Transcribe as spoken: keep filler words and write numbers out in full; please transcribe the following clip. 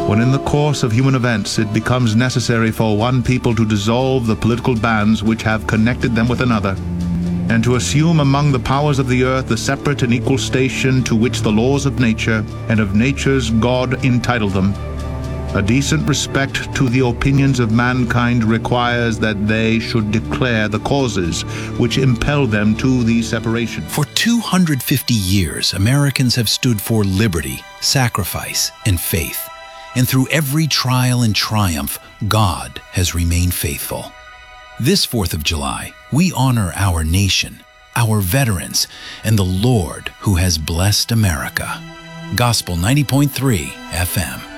when in the course of human events it becomes necessary for one people to dissolve the political bands which have connected them with another, and to assume among the powers of the earth the separate and equal station to which the laws of nature and of nature's God entitle them, a decent respect to the opinions of mankind requires that they should declare the causes which impel them to the separation. For two hundred fifty years, Americans have stood for liberty, sacrifice, and faith. And through every trial and triumph, God has remained faithful. This fourth of July, we honor our nation, our veterans, and the Lord who has blessed America. Gospel ninety point three F M.